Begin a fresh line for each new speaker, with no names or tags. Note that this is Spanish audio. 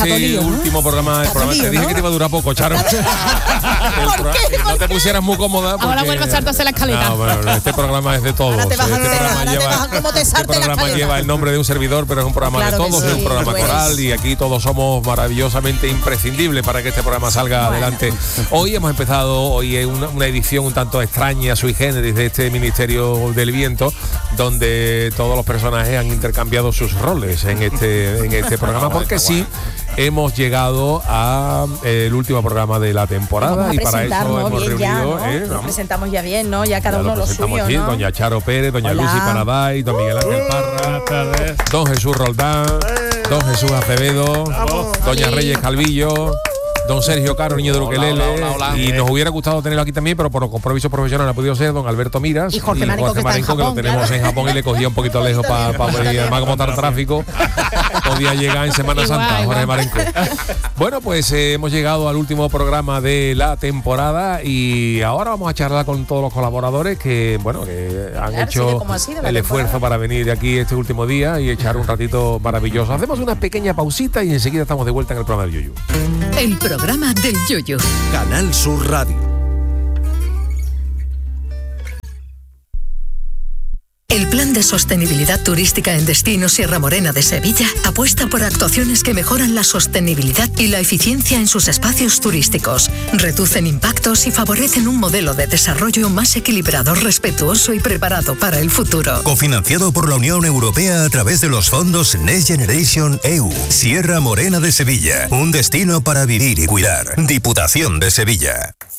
este último programa, te dije que te iba a durar poco, Charo. No te pusieras muy cómoda.
Ahora vuelvo a saltarse la escaleta.
No, bueno, este programa es de todos. Este programa lleva el nombre de un servidor, pero es un programa de todos, es un programa coral y aquí todos somos maravillosamente imprescindibles para que este programa salga adelante. Hoy hemos empezado, es una edición un tanto extraña, sui generis, de este Ministerio del Viento, donde todos los personajes han intercambiado sus roles en este programa, porque sí, hemos llegado a el último programa de la temporada y para eso hemos reunido.
Ya, ¿no? Lo presentamos ya bien, ¿no? Ya cada uno lo suyo,
aquí,
¿no? Doña
Charo Pérez, doña Lucy Paraday, don Miguel Ángel Parra, don Jesús Roldán, don Jesús Acevedo, doña Reyes Calvillo, don Sergio Caro, niño de Ukelele, y nos hubiera gustado tenerlo aquí también, pero por compromiso profesional ha podido ser don Alberto Miras
y Jorge Marenco,
que lo tenemos en Japón y le cogía un poquito lejos para venir, además como está el tráfico, podía llegar en Semana Santa, Jorge Marenco. Bueno, pues hemos llegado al último programa de la temporada y ahora vamos a charlar con todos los colaboradores que han hecho el esfuerzo para venir de aquí este último día y echar un ratito maravilloso. Hacemos una pequeña pausita y enseguida estamos de vuelta en el programa del Yoyo.
El programa del Yoyo.
Canal Sur Radio.
El Plan de Sostenibilidad Turística en Destino Sierra Morena de Sevilla apuesta por actuaciones que mejoran la sostenibilidad y la eficiencia en sus espacios turísticos, reducen impactos y favorecen un modelo de desarrollo más equilibrado, respetuoso y preparado para el futuro.
Cofinanciado por la Unión Europea a través de los fondos Next Generation EU. Sierra Morena de Sevilla, un destino para vivir y cuidar. Diputación de Sevilla.